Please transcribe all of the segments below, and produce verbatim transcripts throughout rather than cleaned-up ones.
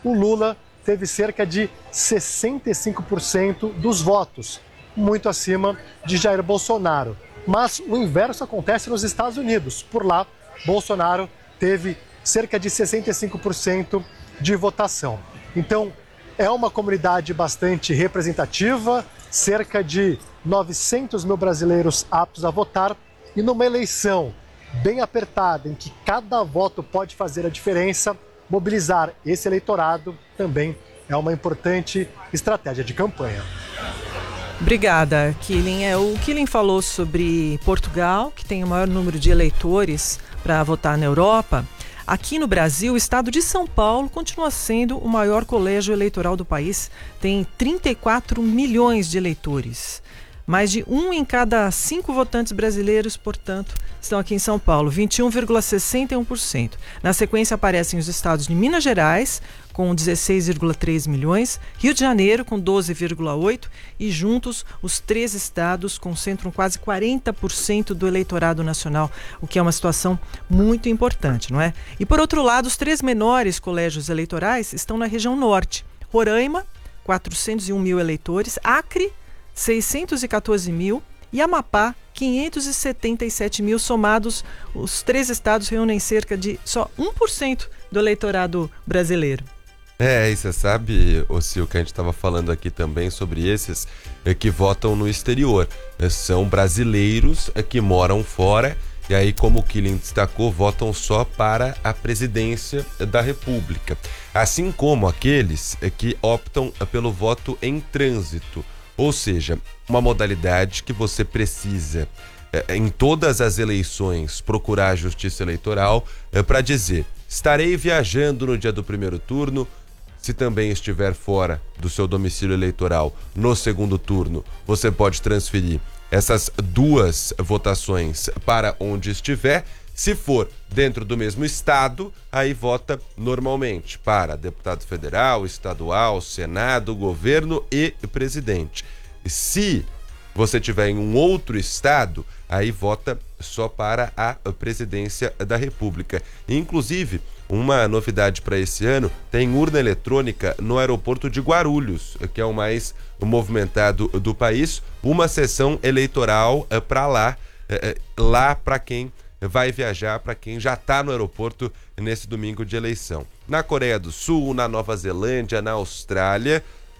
o Lula teve cerca de sessenta e cinco por cento dos votos, muito acima de Jair Bolsonaro. Mas o inverso acontece nos Estados Unidos. Por lá, Bolsonaro teve cerca de sessenta e cinco por cento de votação. Então, é uma comunidade bastante representativa, cerca de novecentos mil brasileiros aptos a votar, e numa eleição bem apertada, em que cada voto pode fazer a diferença, mobilizar esse eleitorado também é uma importante estratégia de campanha. Obrigada, Killing. É, o Killing falou sobre Portugal, que tem o maior número de eleitores para votar na Europa. Aqui no Brasil, o estado de São Paulo continua sendo o maior colégio eleitoral do país. Tem trinta e quatro milhões de eleitores. Mais de um em cada cinco votantes brasileiros, portanto, estão aqui em São Paulo, vinte e um vírgula sessenta e um por cento. Na sequência aparecem os estados de Minas Gerais, com dezesseis vírgula três milhões, Rio de Janeiro, com doze vírgula oito, e juntos os três estados concentram quase quarenta por cento do eleitorado nacional, o que é uma situação muito importante, não é? E por outro lado, os três menores colégios eleitorais estão na região norte. Roraima, quatrocentos e um mil eleitores, Acre, seiscentos e quatorze mil, e Amapá, quinhentos e setenta e sete mil. Somados, os três estados reúnem cerca de só um por cento do eleitorado brasileiro. É, e você sabe, Ocil, que a gente estava falando aqui também sobre esses é, que votam no exterior. É, são brasileiros é, que moram fora, e aí, como o Killing destacou, votam só para a presidência da República. Assim como aqueles é, que optam é, pelo voto em trânsito. Ou seja, uma modalidade que você precisa, é, em todas as eleições, procurar a Justiça Eleitoral é, para dizer: estarei viajando no dia do primeiro turno. Se também estiver fora do seu domicílio eleitoral no segundo turno, você pode transferir essas duas votações para onde estiver. Se for dentro do mesmo estado, aí vota normalmente para deputado federal, estadual, Senado, governo e presidente. Se você tiver em um outro estado, aí vota só para a presidência da República. Inclusive, uma novidade para esse ano, tem urna eletrônica no aeroporto de Guarulhos, que é o mais movimentado do país, uma sessão eleitoral para lá, lá para quem vai viajar, para quem já está no aeroporto nesse domingo de eleição. Na Coreia do Sul, na Nova Zelândia, na Austrália,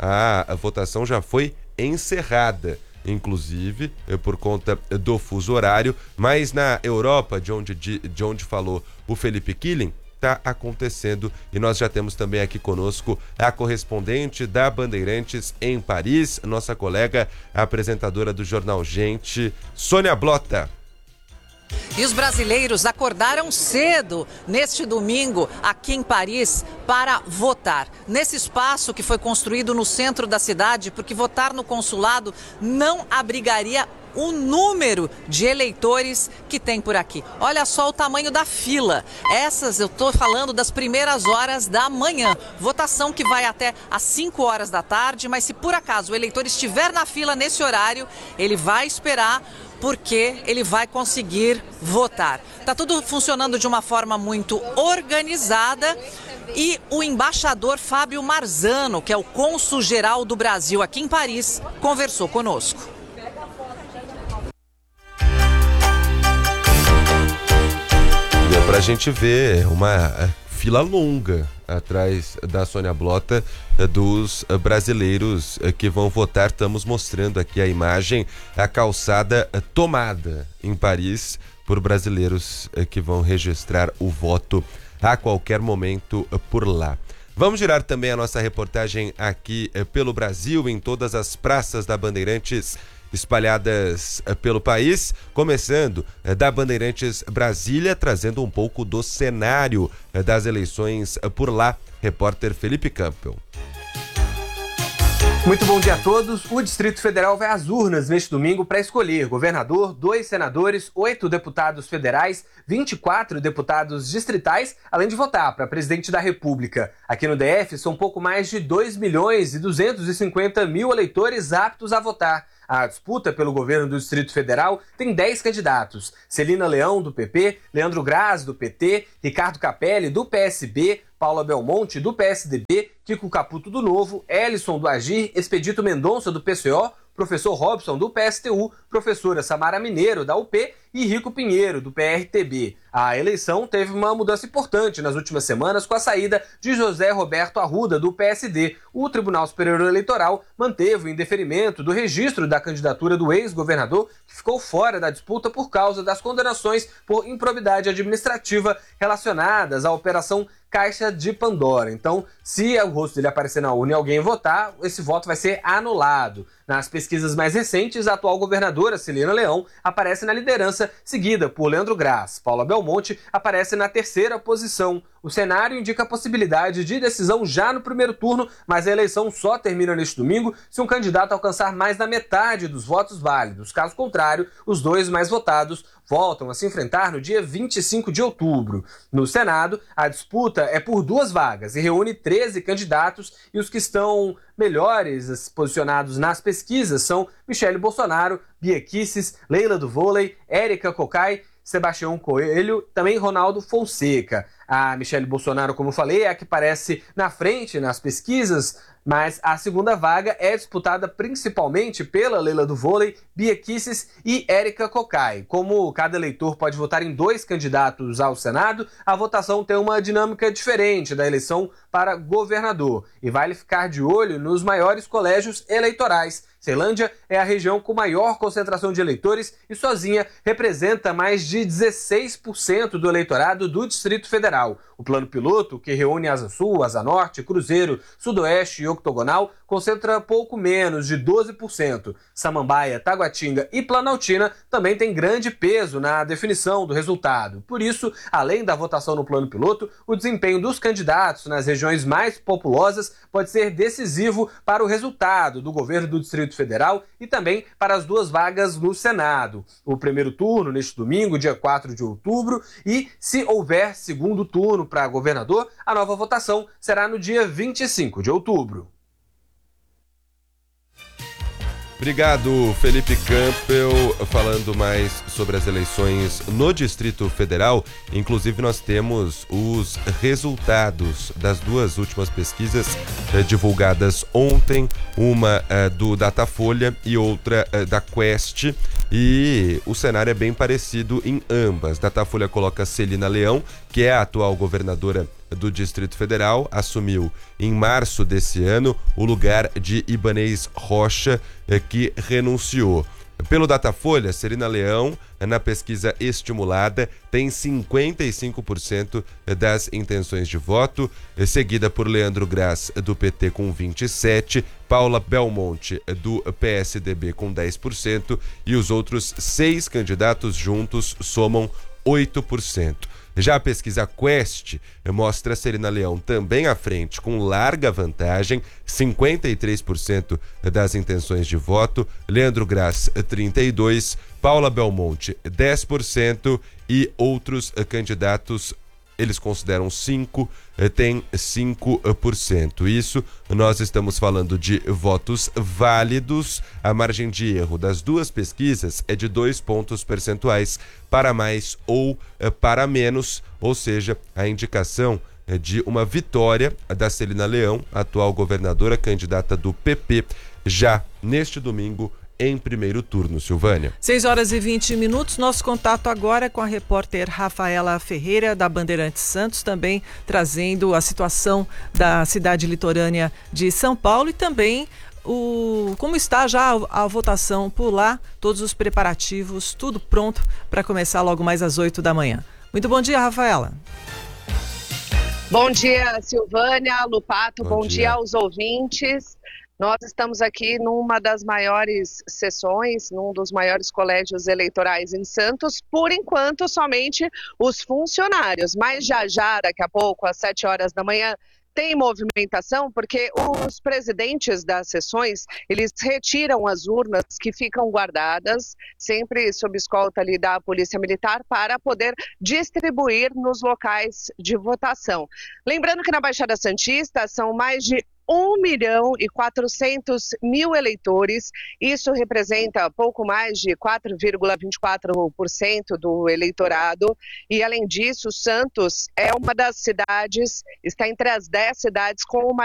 a votação já foi encerrada, inclusive por conta do fuso horário, mas na Europa, de onde, de, de onde falou o Felipe Killing, está acontecendo, e nós já temos também aqui conosco a correspondente da Bandeirantes em Paris, nossa colega, a apresentadora do Jornal Gente, Sônia Blota. E os brasileiros acordaram cedo neste domingo aqui em Paris para votar. Nesse espaço que foi construído no centro da cidade, porque votar no consulado não abrigaria o número de eleitores que tem por aqui. Olha só o tamanho da fila. Essas eu estou falando das primeiras horas da manhã. Votação que vai até às cinco horas da tarde, mas se por acaso o eleitor estiver na fila nesse horário, ele vai esperar, porque ele vai conseguir votar. Está tudo funcionando de uma forma muito organizada, e o embaixador Fábio Marzano, que é o cônsul-geral do Brasil aqui em Paris, conversou conosco. Deu pra gente ver uma fila longa atrás da Sônia Blota dos brasileiros que vão votar. Estamos mostrando aqui a imagem, a calçada tomada em Paris por brasileiros que vão registrar o voto a qualquer momento por lá. Vamos girar também a nossa reportagem aqui pelo Brasil, em todas as praças da Bandeirantes espalhadas pelo país, começando da Bandeirantes Brasília, trazendo um pouco do cenário das eleições por lá. Repórter Felipe Campbell. Muito bom dia a todos. O Distrito Federal vai às urnas neste domingo para escolher governador, dois senadores, oito deputados federais, vinte e quatro deputados distritais, além de votar para presidente da República. Aqui no D F são pouco mais de dois milhões e duzentos e cinquenta mil eleitores aptos a votar. A disputa pelo governo do Distrito Federal tem dez candidatos: Celina Leão, do P P, Leandro Graz, do P T, Ricardo Capelli, do P S B, Paula Belmonte, do P S D B, Kiko Caputo, do Novo, Ellison, do Agir, Expedito Mendonça, do P C O, professor Robson, do P S T U, professora Samara Mineiro, da U P, e Rico Pinheiro, do P R T B. A eleição teve uma mudança importante nas últimas semanas com a saída de José Roberto Arruda, do P S D. O Tribunal Superior Eleitoral manteve o indeferimento do registro da candidatura do ex-governador, que ficou fora da disputa por causa das condenações por improbidade administrativa relacionadas à Operação Caixa de Pandora. Então, se o rosto dele aparecer na urna e alguém votar, esse voto vai ser anulado. Nas pesquisas mais recentes, a atual governadora Celina Leão aparece na liderança, seguida por Leandro Graz. Paula Belmonte aparece na terceira posição. O cenário indica a possibilidade de decisão já no primeiro turno, mas a eleição só termina neste domingo se um candidato alcançar mais da metade dos votos válidos. Caso contrário, os dois mais votados voltam a se enfrentar no dia vinte e cinco de outubro. No Senado, a disputa é por duas vagas e reúne treze candidatos, e os que estão melhores posicionados nas pesquisas são Michele Bolsonaro, Bia Kicis, Leila do Vôlei, Érica Cocai, Sebastião Coelho, também Ronaldo Fonseca. A Michele Bolsonaro, como eu falei, é a que aparece na frente nas pesquisas, mas a segunda vaga é disputada principalmente pela Leila do Vôlei, Bia Kicis e Érica Cocai. Como cada eleitor pode votar em dois candidatos ao Senado, a votação tem uma dinâmica diferente da eleição para governador e vale ficar de olho nos maiores colégios eleitorais. Ceilândia é a região com maior concentração de eleitores e sozinha representa mais de dezesseis por cento do eleitorado do Distrito Federal. O plano piloto, que reúne Asa Sul, Asa Norte, Cruzeiro, Sudoeste e Octogonal, concentra pouco menos de doze por cento. Samambaia, Taguatinga e Planaltina também têm grande peso na definição do resultado. Por isso, além da votação no plano piloto, o desempenho dos candidatos nas regiões mais populosas pode ser decisivo para o resultado do governo do Distrito Federal e também para as duas vagas no Senado. O primeiro turno neste domingo, dia quatro de outubro, e se houver segundo turno para governador, a nova votação será no dia vinte e cinco de outubro. Obrigado, Felipe Campbell, falando mais sobre as eleições no Distrito Federal. Inclusive, nós temos os resultados das duas últimas pesquisas eh, divulgadas ontem, uma eh, do Datafolha e outra eh, da Quest, e o cenário é bem parecido em ambas. Datafolha coloca Celina Leão, que é a atual governadora do Distrito Federal, assumiu em março desse ano o lugar de Ibanez Rocha, que renunciou. Pelo Datafolha, Celina Leão, na pesquisa estimulada, tem cinquenta e cinco por cento das intenções de voto, seguida por Leandro Graz, do P T, com vinte e sete por cento, Paula Belmonte, do P S D B, com dez por cento, e os outros seis candidatos juntos somam oito por cento. Já a pesquisa Quest mostra Celina Leão também à frente, com larga vantagem, cinquenta e três por cento das intenções de voto, Leandro Graz, trinta e dois por cento, Paula Belmonte, dez por cento, e outros candidatos, eles consideram cinco, tem cinco por cento. Isso, nós estamos falando de votos válidos. A margem de erro das duas pesquisas é de dois pontos percentuais para mais ou para menos, ou seja, a indicação é de uma vitória da Celina Leão, atual governadora, candidata do P P, já neste domingo, em primeiro turno. Silvânia. seis horas e vinte minutos. Nosso contato agora é com a repórter Rafaela Ferreira, da Bandeirantes Santos, também trazendo a situação da cidade litorânea de São Paulo e também o, como está já a, a votação por lá, todos os preparativos, tudo pronto para começar logo mais às oito da manhã. Muito bom dia, Rafaela. Bom dia, Silvânia, Lupato, bom, bom dia. dia aos ouvintes. Nós estamos aqui numa das maiores sessões, num dos maiores colégios eleitorais em Santos, por enquanto somente os funcionários, mas já já, daqui a pouco, às sete horas da manhã, tem movimentação, porque os presidentes das sessões, eles retiram as urnas que ficam guardadas, sempre sob escolta ali da Polícia Militar, para poder distribuir nos locais de votação. Lembrando que na Baixada Santista são mais de um milhão e quatrocentos mil eleitores. Isso representa pouco mais de quatro vírgula vinte e quatro por cento do eleitorado. E, além disso, Santos é uma das cidades, está entre as dez cidades com o